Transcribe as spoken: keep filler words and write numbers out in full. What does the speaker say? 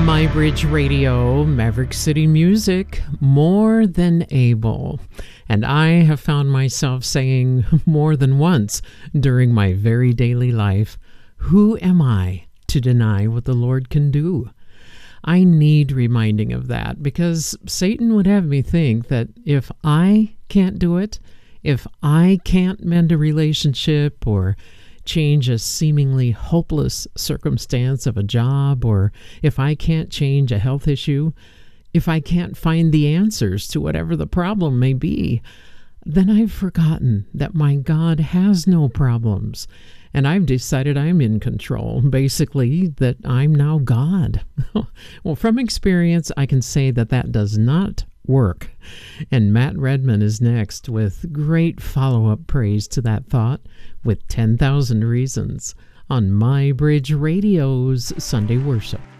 My Bridge Radio, Maverick City Music, more than able. And I have found myself saying more than once during my very daily life, who am I to deny what the Lord can do? I need reminding of that because Satan would have me think that if I can't do it, if I can't mend a relationship or change a seemingly hopeless circumstance of a job, or if I can't change a health issue, if I can't find the answers to whatever the problem may be, then I've forgotten that my God has no problems, and I've decided I'm in control, basically that I'm now God. Well, from experience, I can say that that does not work. And Matt Redman is next with great follow-up praise to that thought with ten thousand Reasons on My Bridge Radio's Sunday Worship.